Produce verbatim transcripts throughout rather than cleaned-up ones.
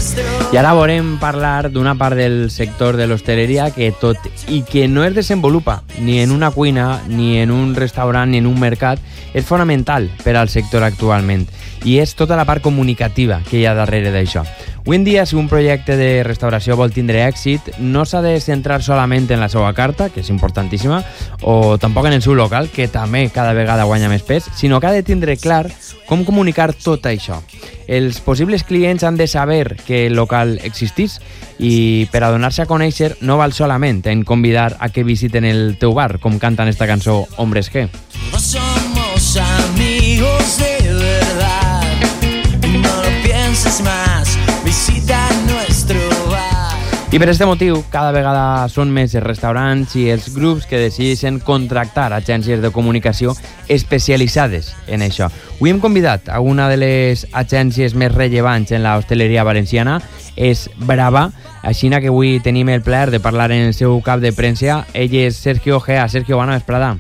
I ara volem parlar d'una part del sector de l'hostaleria que tot i que no es desenvolupa ni en una cuina, ni en un restaurant, ni en un mercat, és fonamental per al sector actualment. I és tota la part comunicativa que hi ha darrere d'això. Avui en dia, si un projecte de restauració vol tindre èxit, no s'ha de centrar solament en la seva carta, que és importantíssima, o tampoc en el seu local, que també cada vegada guanya més pes, sinó que ha de tindre clar com comunicar tot això. Els possibles clients han de saber que el local existís i per a donar-se a conèixer no val solament en convidar a que visiten el teu bar, com canten esta cançó Hombres G. No somos amigos de verdad, no lo pienses más, visita nuestro bar. I per aquest motiu, cada vegada són més els restaurants i els grups que decideixen contractar agències de comunicació especialitzades en això. Avui hem convidat a una de les agències més rellevants en l'hostaleria valenciana, és Brava, així que avui tenim el plaer de parlar en el seu cap de premsa. Ell és Sergio Gea. Sergio, bona vesprada.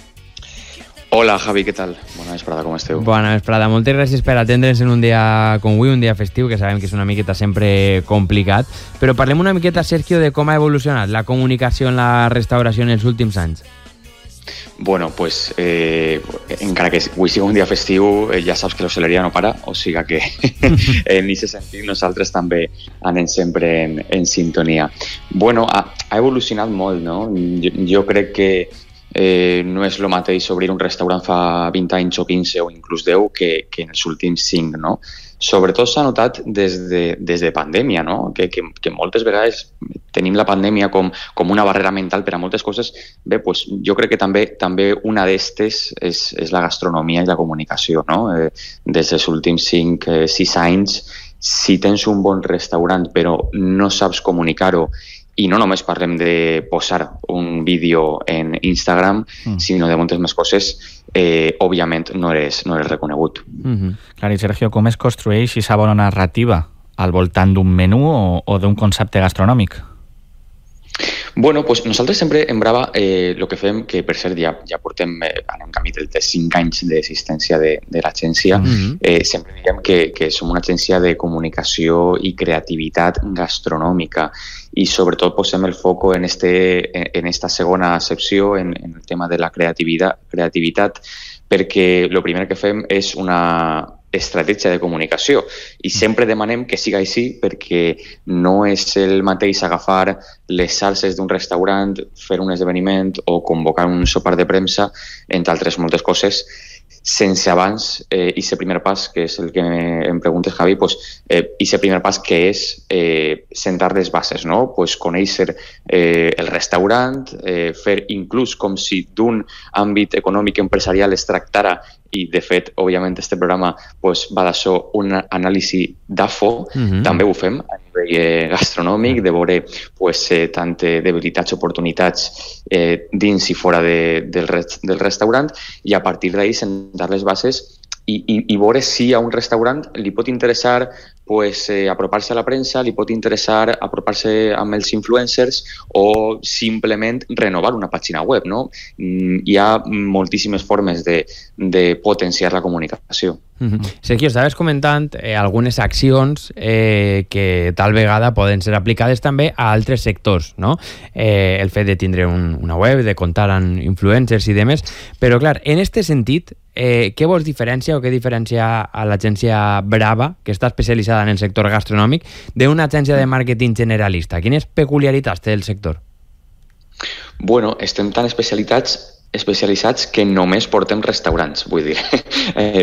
Hola, Javi, què tal? Bona vesprada, com esteu? Bona vesprada. Moltes gràcies per atendre'ns en un dia com avui, un dia festiu, que sabem que és una miqueta sempre complicat. Però parlem una miqueta, Sergio, de com ha evolucionat la comunicació en la restauració en els últims anys. Bueno, pues, eh, encara que avui sigui un dia festiu, eh, ja saps que l'hostaleria no para, o sigui que en aquest sentit nosaltres també anem sempre en, en sintonia. Bueno, ha, ha evolucionat molt, no? Jo, jo crec que Eh, no és el mateix obrir un restaurant fa vint anys o quinze o inclús deu que, que en els últims cinc, no? Sobretot s'ha notat des de, des de pandèmia, no? Que, que, que moltes vegades tenim la pandèmia com, com una barrera mental per a moltes coses. Bé, pues, jo crec que també també una d'estes és, és la gastronomia i la comunicació, no? Eh, des dels últims cinc, sis anys, si tens un bon restaurant però no saps comunicar-ho, i no només parlem de posar un vídeo en Instagram, mm. sinó de moltes més coses, eh, òbviament no eres, no eres reconegut. Mm-hmm. Clar, i Sergio, com es construeix aquesta bona narrativa al voltant d'un menú o, o d'un concepte gastronòmic? Bueno, pues nosaltres sempre en Brava eh, el que fem, que per cert ja, ja portem eh, anem camí dels cinc anys d'existència de, de l'agència, mm-hmm. eh, sempre diem que, que som una agència de comunicació i creativitat gastronòmica i sobretot posem el foco en, este, en, en esta segona secció, en, en el tema de la creativitat, creativitat perquè el primer que fem és una estratègia de comunicació i sempre demanem que siga així perquè no és el mateix agafar les salses d'un restaurant, fer un esdeveniment o convocar un sopar de premsa, entre altres moltes coses, sense abans, eh, i aquest primer pas, que és el que em preguntes, Javi, pues, eh, i aquest primer pas que és eh, sentar les bases, no? Pues, conèixer eh, el restaurant, eh, fer inclús com si d'un àmbit econòmic empresarial es tractara, i de fet, òbviament, este programa pues, va d'això un anàlisi d'A F O, mm-hmm. també ho fem a nivell eh, gastronòmic, de veure pues, eh, tant eh, debilitats, oportunitats eh, dins i fora de, del, rest, del restaurant, i a partir d'ahí sentar les bases i, i, i veure si a un restaurant li pot interessar pues, eh, apropar-se a la premsa, li pot interessar apropar-se amb els influencers o simplement renovar una pàgina web, no? Mm, hi ha moltíssimes formes de, de potenciar la comunicació. Mm-hmm. Sergio, estaves comentant eh, algunes accions eh, que tal vegada poden ser aplicades també a altres sectors, no? Eh, el fet de tindre un, una web, de comptar amb influencers i demés, però clar, en este sentit, eh, què vos diferencia o què diferencia a l'agència Brava, que està especialitzada en el sector gastronòmic, d'una agència de màrqueting generalista? Quines peculiaritats té el sector? Bueno, estem tan especialitzats especialitzats que només portem restaurants, vull dir. Eh,